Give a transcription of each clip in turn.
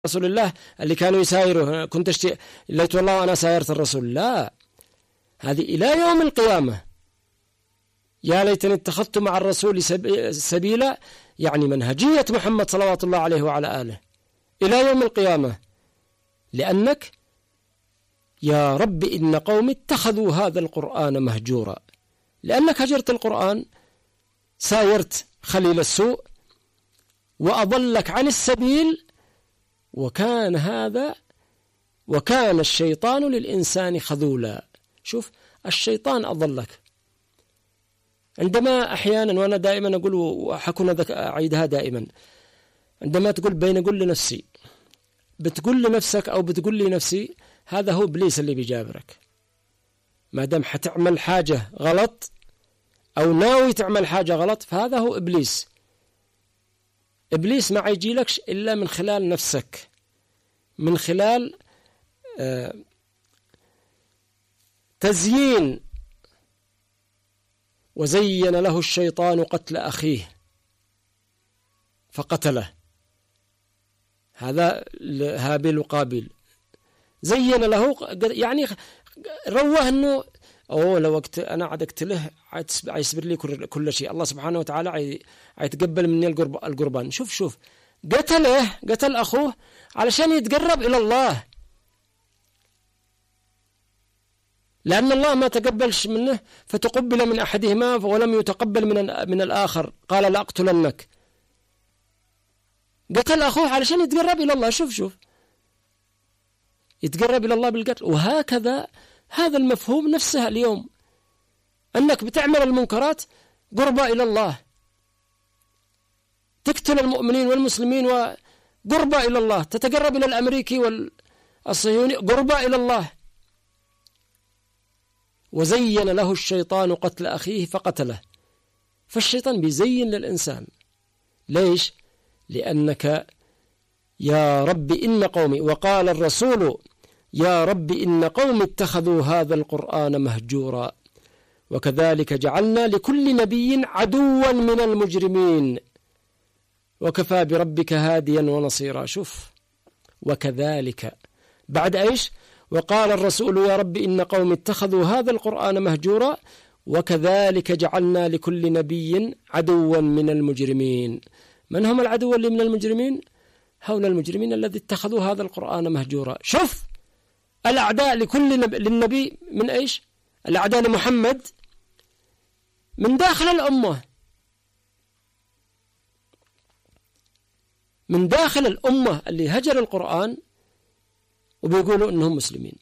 رسول الله اللي كانوا يسايروا، كنت ليت والله أنا سايرت الرسول. لا، هذه إلى يوم القيامة. يا ليتني اتخذت مع الرسول سبيلا، يعني منهجية محمد صلوات الله عليه وعلى آله إلى يوم القيامة. لأنك يا رب إن قوم اتخذوا هذا القرآن مهجورا، لأنك هجرت القرآن، سايرت خليل السوء وأضلك عن السبيل، وكان الشيطان للإنسان خذولا. شوف، الشيطان أضلك. عندما أحيانا، وأنا دائما أقول وحكون أعيدها دائما، عندما تقول بين أقول لنفسي، بتقول لنفسك أو بتقول لي نفسي، هذا هو إبليس اللي بيجابرك. ما دام حتعمل حاجة غلط أو ناوي تعمل حاجة غلط، فهذا هو إبليس. إبليس ما يجيلكش إلا من خلال نفسك، من خلال تزيين. وزين له الشيطان قتل أخيه فقتله، هذا هابيل وقابيل. زين له، يعني رواه أنه لو وقت أنا عاد أقتله عيسبر لي كل شيء، الله سبحانه وتعالى عيتقبل مني القربان. شوف قتل أخوه علشان يتقرب إلى الله، لأن الله ما تقبلش منه، فتقبل من أحدهما ولم يتقبل من الآخر، قال لأقتلنك. قتل أخوه علشان يتقرب إلى الله. شوف يتقرب إلى الله بالقتل. وهكذا هذا المفهوم نفسه اليوم، أنك بتعمل المنكرات قربة إلى الله، تقتل المؤمنين والمسلمين وقربة إلى الله، تتقرب إلى الأمريكي والصهيوني قربة إلى الله. وزين له الشيطان قتل أخيه فقتله. فالشيطان بيزين للإنسان. ليش؟ لأنك يا رب إن قومي، وقال الرسول يا رب إن قومي اتخذوا هذا القرآن مهجورا وكذلك جعلنا لكل نبي عدوا من المجرمين وكفى بربك هاديا ونصيرا. شوف، وكذلك بعد إيش؟ وقال الرسول يا رب إن قوم اتخذوا هذا القرآن مهجورا وكذلك جعلنا لكل نبي عدوا من المجرمين. من هم العدو اللي من المجرمين؟ هؤلاء المجرمين الذي اتخذوا هذا القرآن مهجورا. شوف، الأعداء للنبي من إيش؟ الأعداء لمحمد من داخل الأمة، من داخل الأمة اللي هجر القرآن وبيقولوا أنهم مسلمين.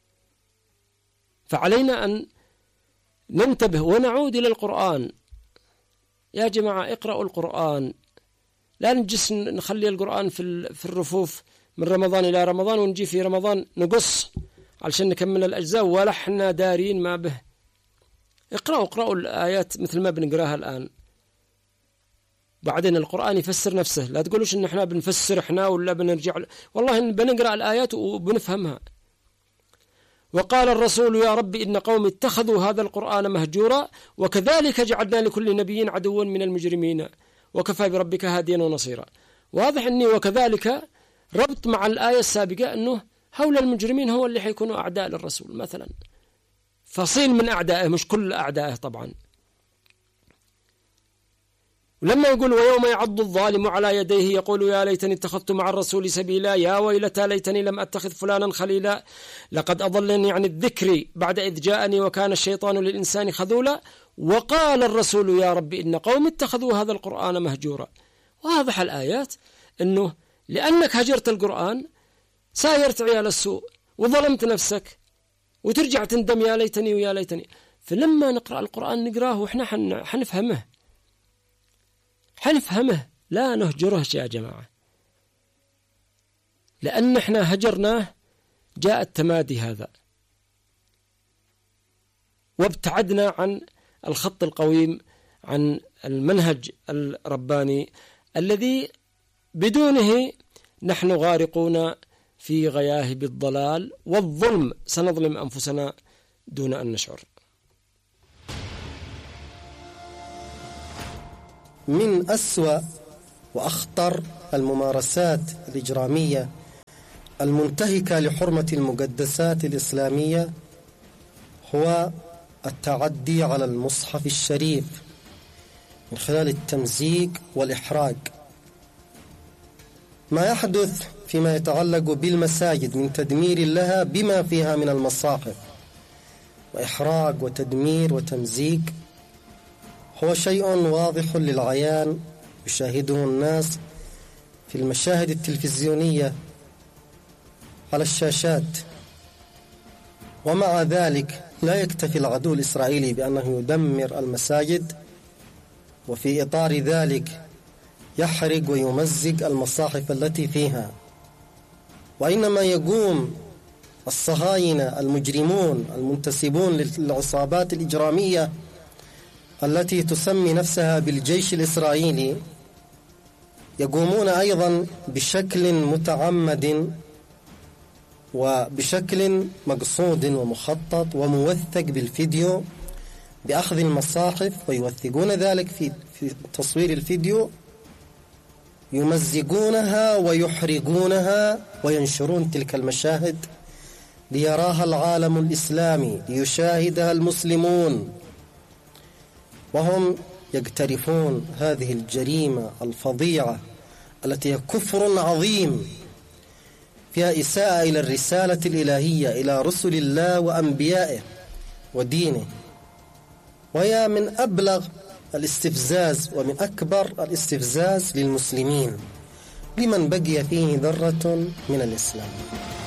فعلينا أن ننتبه ونعود إلى القرآن. يا جماعة اقرأوا القرآن، لا نجلس نخلي القرآن في الرفوف من رمضان إلى رمضان، ونجي في رمضان نقص علشان نكمل الأجزاء ولا حنا دارين ما به. اقرأوا الآيات مثل ما بنقراها الآن، بعدين القرآن يفسر نفسه. لا تقولوش إن إحنا بنفسر إحنا ولا بنرجع، والله إن بنقرأ الآيات وبنفهمها. وقال الرسول يا رب إن قوم اتخذوا هذا القرآن مهجورا وكذلك جعلنا لكل نبي عدوا من المجرمين وكفى بربك هاديا ونصيرا. واضح أني وكذلك ربط مع الآية السابقة أنه هؤلاء المجرمين هو اللي حيكونوا أعداء للرسول مثلا، فصيل من أعدائه، مش كل أعدائه طبعا. ولما يقول ويوم يعض الظالم على يديه يقول يا ليتني اتخذت مع الرسول سبيلا يا ويلتى ليتني لم أتخذ فلانا خليلا لقد أضلني عن الذكر بعد إذ جاءني وكان الشيطان للإنسان خذولا وقال الرسول يا رب إن قوم اتخذوا هذا القرآن مهجورا. واضح الآيات أنه لأنك هجرت القرآن سايرت عيال السوء وظلمت نفسك وترجع تندم يا ليتني ويا ليتني. فلما نقرأ القرآن نقراه وإحنا حنفهمه لا نهجره يا جماعة، لأن إحنا هجرناه جاء التمادي هذا وابتعدنا عن الخط القويم، عن المنهج الرباني الذي بدونه نحن غارقون في غياهب الضلال والظلم، سنظلم أنفسنا دون أن نشعر. من أسوأ وأخطر الممارسات الإجرامية المنتهكة لحرمة المقدسات الإسلامية هو التعدي على المصحف الشريف من خلال التمزيق والإحراق. ما يحدث فيما يتعلق بالمساجد من تدمير لها بما فيها من المصاحف وإحراق وتدمير وتمزيق هو شيء واضح للعيان يشاهده الناس في المشاهد التلفزيونية على الشاشات. ومع ذلك لا يكتفي العدو الإسرائيلي بأنه يدمر المساجد، وفي إطار ذلك يحرق ويمزق المصاحف التي فيها، وإنما يقوم الصهاينة المجرمون المنتسبون للعصابات الإجرامية التي تسمي نفسها بالجيش الإسرائيلي يقومون أيضا بشكل متعمد وبشكل مقصود ومخطط وموثق بالفيديو بأخذ المصاحف، ويوثقون ذلك في تصوير الفيديو، يمزقونها ويحرقونها وينشرون تلك المشاهد ليراها العالم الإسلامي، ليشاهدها المسلمون، وهم يقترفون هذه الجريمة الفظيعة التي هي كفر عظيم فيها إساءة إلى الرسالة الإلهية، إلى رسل الله وأنبيائه ودينه، وهي من أبلغ الاستفزاز ومن أكبر الاستفزاز للمسلمين لمن بقي فيه ذرة من الإسلام.